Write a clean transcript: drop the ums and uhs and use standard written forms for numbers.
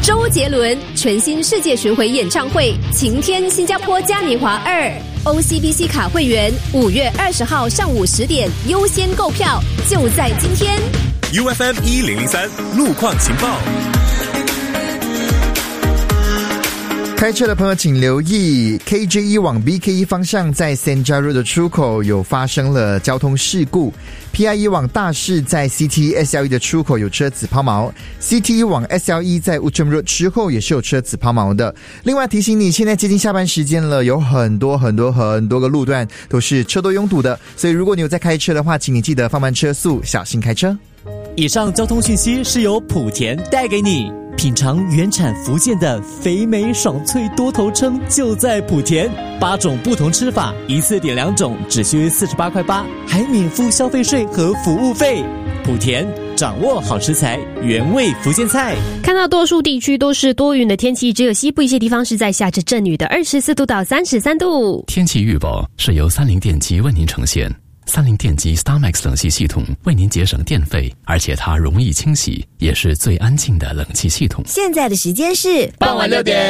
周杰伦全新世界巡回演唱会，晴天新加坡嘉年华2，OCBC 卡会员5月20号上午10点优先购票，就在今天。 UFM 1003路况情报。 开车的朋友请留意 KJ1 往 BK1 方向在 Senja Road 的出口有发生了交通事故， PI1 往大市在 CT SLE 的出口有车子抛锚， CT1 往 SLE 在 Outram Road 之后也是有车子抛锚的。另外提醒你，现在接近下班时间了，有很多个路段都是车多拥堵的，所以如果你有在开车的话，请你记得放慢车速，小心开车。 以上交通讯息是由莆田带给你。品尝原产福建的肥美爽脆多头鲭，就在莆田，8种不同吃法，一次点2种，只需48块8，还免付消费税和服务费。莆田，掌握好食材，原味福建菜。 看到多数地区都是多云的天气，只有西部一些地方是在下着阵雨的，24度到33度。 天气预报是由三菱电机为您呈现。三菱电机 StarMax 冷气系统为您节省电费，而且它容易清洗，也是最安静的冷气系统。 现在的时间是傍晚6点。